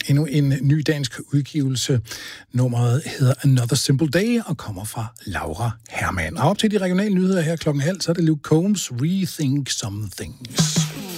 Endnu en ny dansk udgivelse. Nummeret hedder Another Simple Day og kommer fra Laura Hermann. Og op til de regionale nyheder her 12:30, så er det Luke Combs Rethink Some Things.